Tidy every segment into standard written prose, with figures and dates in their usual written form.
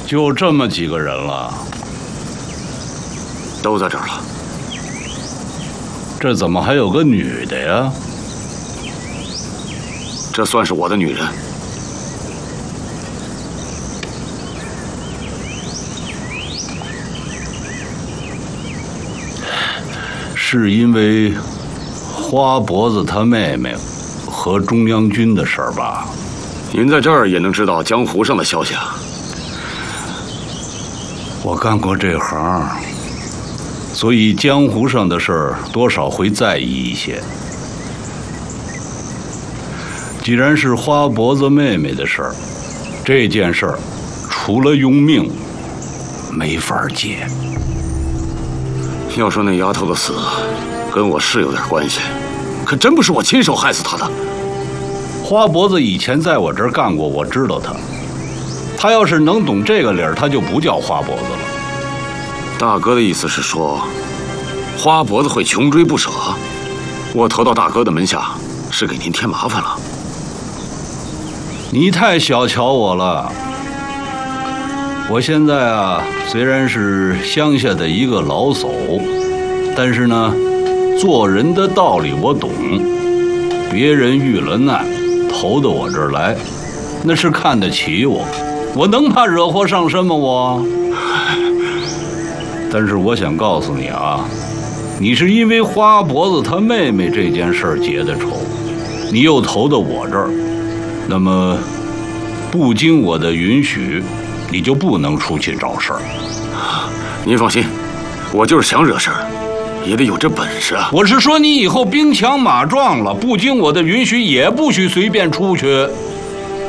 就这么几个人了， 都在这儿了。 这怎么还有个女的呀？ 这算是我的女人。 是因为花脖子他妹妹和中央军的事儿吧？ 您在这儿也能知道江湖上的消息啊？ 我干过这行，所以江湖上的事儿多少会在意一些。既然是花脖子妹妹的事儿，这件事儿除了用命，没法解。 要说那丫头的死，跟我是有点关系，可真不是我亲手害死她的。 花脖子以前在我这儿干过，我知道他。他要是能懂这个理儿，他就不叫花脖子了。 大哥的意思是说，花脖子会穷追不舍？我投到大哥的门下，是给您添麻烦了。 你太小瞧我了。我现在啊，虽然是乡下的一个老叟，但是呢，做人的道理我懂。别人遇了难，投到我这儿来，那是看得起我，我能怕惹祸上身吗？我。但是我想告诉你啊，你是因为花脖子他妹妹这件事儿结的仇，你又投到我这儿，那么不经我的允许，你就不能出去找事儿。 您放心，我就是想惹事儿，也得有这本事啊！ 我是说，你以后兵强马壮了，不经我的允许，也不许随便出去。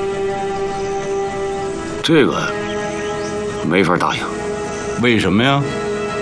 这个没法答应。 为什么呀？